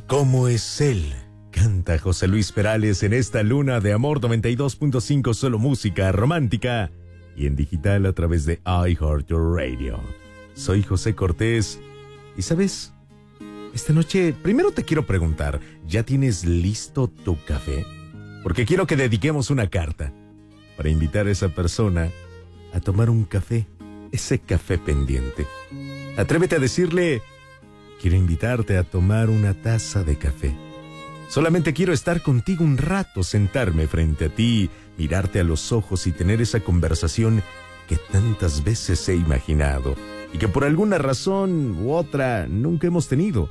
¿Cómo es él? Canta José Luis Perales en esta luna de amor 92.5, solo música romántica y en digital a través de iHeartRadio. Soy José Cortés y ¿sabes? Esta noche primero te quiero preguntar, ¿ya tienes listo tu café? Porque quiero que dediquemos una carta para invitar a esa persona a tomar un café, ese café pendiente. Atrévete a decirle, quiero invitarte a tomar una taza de café. Solamente quiero estar contigo un rato, sentarme frente a ti, mirarte a los ojos y tener esa conversación que tantas veces he imaginado y que por alguna razón u otra nunca hemos tenido.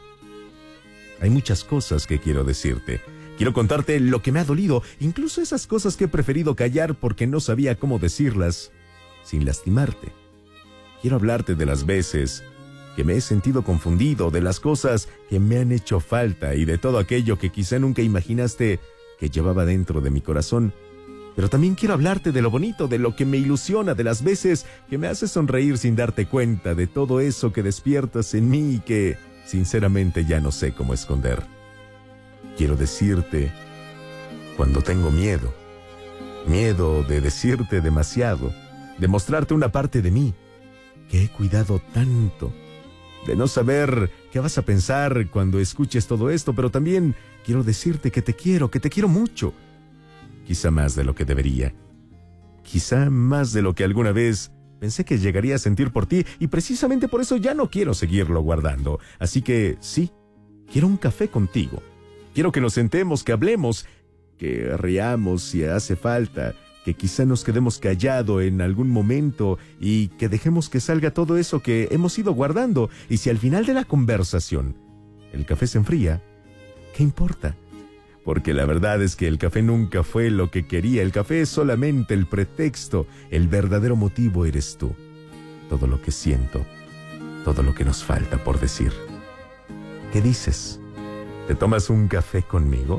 Hay muchas cosas que quiero decirte. Quiero contarte lo que me ha dolido, incluso esas cosas que he preferido callar porque no sabía cómo decirlas sin lastimarte. Quiero hablarte de las veces que me he sentido confundido, de las cosas que me han hecho falta y de todo aquello que quizá nunca imaginaste que llevaba dentro de mi corazón. Pero también quiero hablarte de lo bonito, de lo que me ilusiona, de las veces que me hace sonreír sin darte cuenta, de todo eso que despiertas en mí y que, sinceramente, ya no sé cómo esconder. Quiero decirte cuando tengo miedo. Miedo de decirte demasiado, de mostrarte una parte de mí que he cuidado tanto, de no saber qué vas a pensar cuando escuches todo esto, pero también quiero decirte que te quiero mucho. Quizá más de lo que debería. Quizá más de lo que alguna vez pensé que llegaría a sentir por ti y precisamente por eso ya no quiero seguirlo guardando. Así que sí, quiero un café contigo. Quiero que nos sentemos, que hablemos, que riamos si hace falta, que quizá nos quedemos callados en algún momento y que dejemos que salga todo eso que hemos ido guardando. Y si al final de la conversación el café se enfría, ¿qué importa? Porque la verdad es que el café nunca fue lo que quería. El café es solamente el pretexto. El verdadero motivo eres tú. Todo lo que siento, todo lo que nos falta por decir. ¿Qué dices? ¿Te tomas un café conmigo?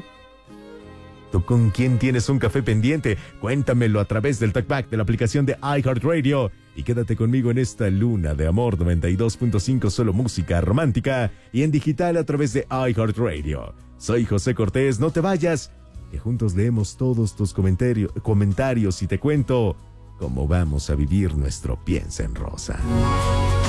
¿Tú con quién tienes un café pendiente? Cuéntamelo a través del talkback de la aplicación de iHeartRadio y quédate conmigo en esta luna de amor 92.5, solo música romántica y en digital a través de iHeartRadio. Soy José Cortés, no te vayas, que juntos leemos todos tus comentarios y te cuento cómo vamos a vivir nuestro Piensa en Rosa.